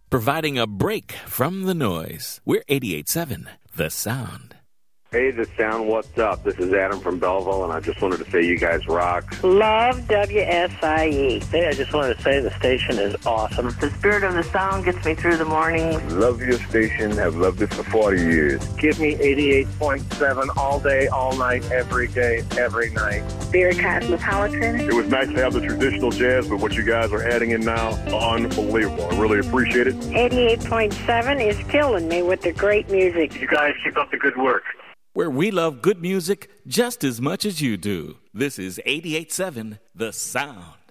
providing a break from the noise. We're 88.7, The Sound. Hey, The Sound, what's up? This is Adam from Belleville, and I just wanted to say you guys rock. Love WSIE. Hey, I just wanted to say the station is awesome. The spirit of the sound gets me through the mornings. Love your station. Have loved it for 40 years. Give me 88.7 all day, all night, every day, every night. Spirit Cosmopolitan. It was nice to have the traditional jazz, but what you guys are adding in now, unbelievable. I really appreciate it. 88.7 is killing me with the great music. You guys keep up the good work. Where we love good music just as much as you do. This is 88.7, The Sound.